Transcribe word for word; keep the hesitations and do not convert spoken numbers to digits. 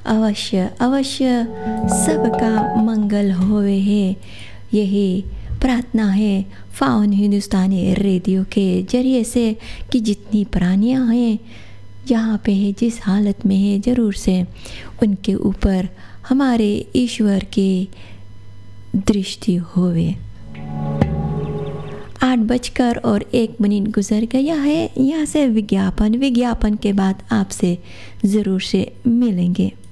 अवश्य अवश्य सबका मंगल होवे है, यही प्रार्थना है फ़ाउन हिंदुस्तानी रेडियो के ज़रिए से कि जितनी प्राणियाँ हैं यहाँ पे है, जिस हालत में है, ज़रूर से उनके ऊपर हमारे ईश्वर की दृष्टि होवे। आठ बजकर और एक मिनट गुजर गया है। यहाँ से विज्ञापन विज्ञापन के बाद आपसे ज़रूर से मिलेंगे।